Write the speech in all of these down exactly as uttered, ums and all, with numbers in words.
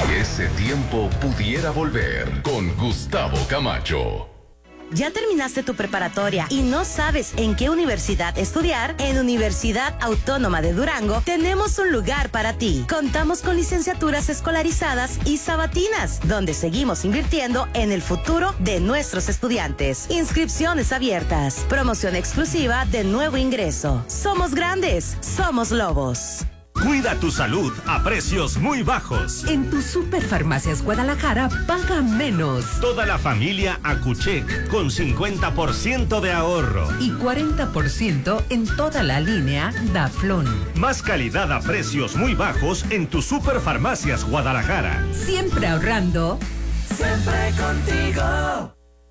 ese tiempo pudiera volver con Gustavo Camacho. ¿Ya terminaste tu preparatoria y no sabes en qué universidad estudiar? En Universidad Autónoma de Durango tenemos un lugar para ti. Contamos con licenciaturas escolarizadas y sabatinas, donde seguimos invirtiendo en el futuro de nuestros estudiantes. Inscripciones abiertas. Promoción exclusiva de nuevo ingreso. Somos grandes, somos lobos. Cuida tu salud a precios muy bajos. En tu Superfarmacias Guadalajara paga menos. Toda la familia Acuchec con cincuenta por ciento de ahorro. Y cuarenta por ciento en toda la línea Daflón. Más calidad a precios muy bajos en tu Superfarmacias Guadalajara. Siempre ahorrando. Siempre contigo.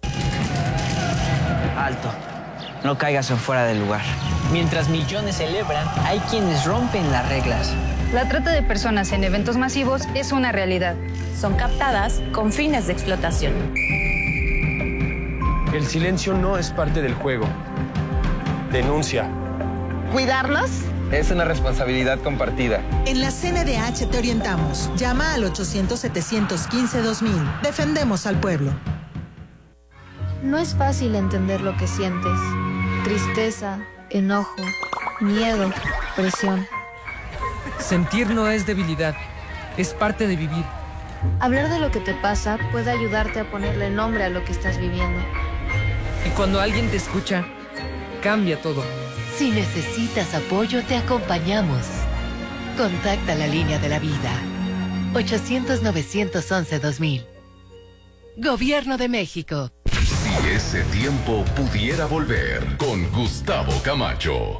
Alto. No caigas en fuera del lugar. Mientras millones celebran, hay quienes rompen las reglas. La trata de personas en eventos masivos es una realidad. Son captadas con fines de explotación. El silencio no es parte del juego. Denuncia. ¿Cuidarnos? Es una responsabilidad compartida. En la C N D H te orientamos. Llama al ochocientos, setecientos quince, dos mil. Defendemos al pueblo. No es fácil entender lo que sientes. Tristeza, enojo, miedo, presión. Sentir no es debilidad, es parte de vivir. Hablar de lo que te pasa puede ayudarte a ponerle nombre a lo que estás viviendo. Y cuando alguien te escucha, cambia todo. Si necesitas apoyo, te acompañamos. Contacta la línea de la vida. ochocientos, novecientos once, dos mil. Gobierno de México. Si ese tiempo pudiera volver con Gustavo Camacho.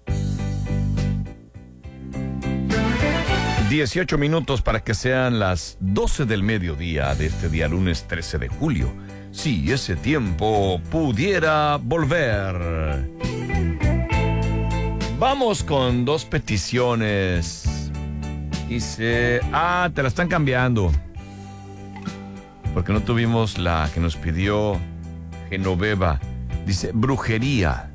dieciocho minutos para que sean las doce del mediodía de este día lunes trece de julio. Si ese tiempo pudiera volver. Vamos con dos peticiones. Dice, ah, te la están cambiando. Porque no tuvimos la que nos pidió Genoveva. Dice, brujería.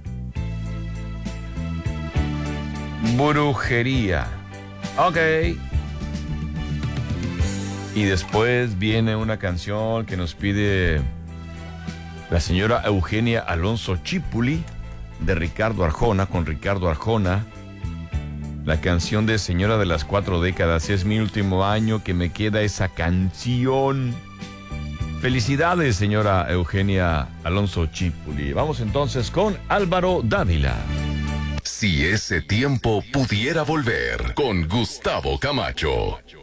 Brujería. Ok. Y después viene una canción que nos pide la señora Eugenia Alonso Chipuli, de Ricardo Arjona, con Ricardo Arjona. La canción de Señora de las Cuatro Décadas. Es mi último año que me queda esa canción. Felicidades, señora Eugenia Alonso Chipuli. Vamos entonces con Álvaro Dávila. Si ese tiempo pudiera volver con Gustavo Camacho.